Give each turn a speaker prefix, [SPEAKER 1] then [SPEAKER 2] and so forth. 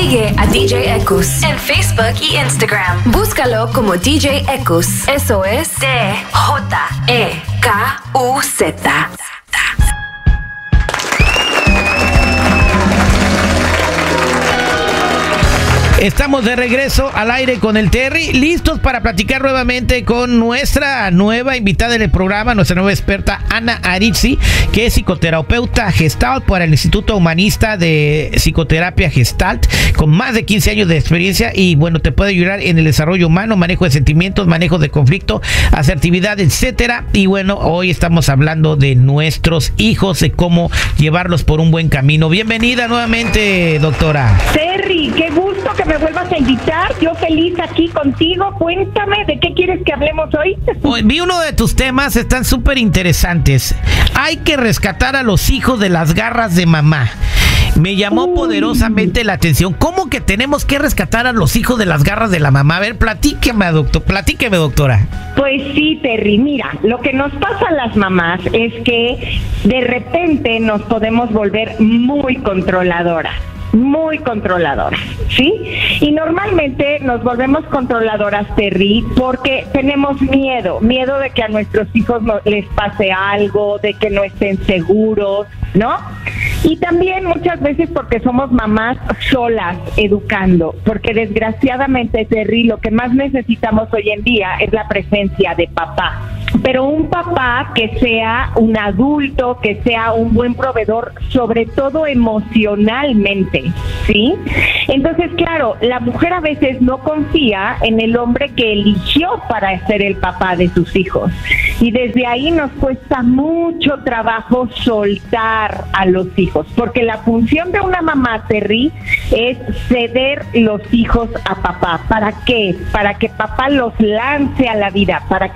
[SPEAKER 1] Sigue a DJ Ekus en Facebook y Instagram. Búscalo como DJ Ekus. Eso es DJEKUZ.
[SPEAKER 2] Estamos de regreso al aire con el Terry, listos para platicar nuevamente con nuestra nueva invitada en el programa, nuestra nueva experta Ana Arizzi, que es psicoterapeuta Gestalt por el Instituto Humanista de Psicoterapia Gestalt, con más de 15 años de experiencia y bueno, te puede ayudar en el desarrollo humano, manejo de sentimientos, manejo de conflicto, asertividad, etcétera. Y bueno, hoy estamos hablando de nuestros hijos, de cómo llevarlos por un buen camino. Bienvenida nuevamente, doctora.
[SPEAKER 3] Terry, qué gusto que me vuelvas a invitar. Yo feliz aquí contigo. Cuéntame, ¿de qué quieres que hablemos hoy?
[SPEAKER 2] Vi uno de tus temas, están súper interesantes. Hay que rescatar a los hijos de las garras de mamá. Me llamó poderosamente la atención. ¿Cómo que tenemos que rescatar a los hijos de las garras de la mamá? A ver, platíqueme, doctora.
[SPEAKER 3] Pues sí, Terry, mira, lo que nos pasa a las mamás es que de repente nos podemos volver muy controladoras, ¿sí? Y normalmente nos volvemos controladoras, Terry, porque tenemos miedo de que a nuestros hijos les pase algo, de que no estén seguros, ¿no? Y también muchas veces porque somos mamás solas educando, porque desgraciadamente, Terry, lo que más necesitamos hoy en día es la presencia de papá. Pero un papá que sea un adulto, que sea un buen proveedor, sobre todo emocionalmente, ¿sí? Entonces, claro, la mujer a veces no confía en el hombre que eligió para ser el papá de sus hijos. Y desde ahí nos cuesta mucho trabajo soltar a los hijos, porque la función de una mamá, Terry, es ceder los hijos a papá. ¿Para qué? Para que papá los lance a la vida, para que